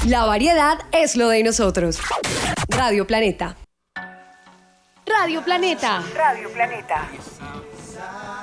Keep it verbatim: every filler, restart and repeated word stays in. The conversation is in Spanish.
La variedad es lo de nosotros. Radio Planeta. Radio Planeta. Radio Planeta.